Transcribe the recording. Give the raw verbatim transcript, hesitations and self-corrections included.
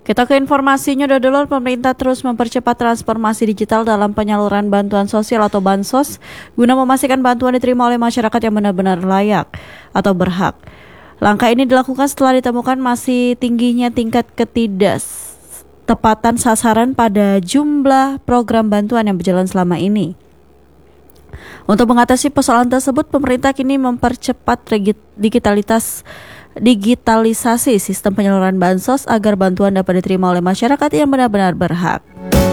Kita ke informasinya, Dodolor. Pemerintah terus mempercepat transformasi digital dalam penyaluran bantuan sosial atau bansos guna memastikan bantuan diterima oleh masyarakat yang benar-benar layak atau berhak. Langkah ini dilakukan setelah ditemukan masih tingginya tingkat ketidaktepatan sasaran pada jumlah program bantuan yang berjalan selama ini. Untuk mengatasi persoalan tersebut, pemerintah kini mempercepat digitalitas digitalisasi sistem penyaluran bansos agar bantuan dapat diterima oleh masyarakat yang benar-benar berhak.